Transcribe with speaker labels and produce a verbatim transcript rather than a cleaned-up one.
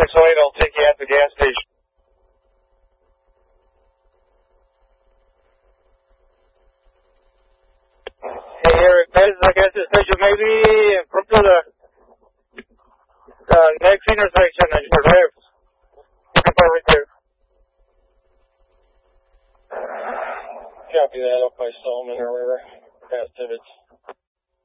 Speaker 1: six oh eight, I'll take you at the gas station. Hey, Eric, that's the gas station, maybe in front of the uh, next intersection on your left. You can park right there. Copy that, up by Solomon or wherever, past Tibbetts.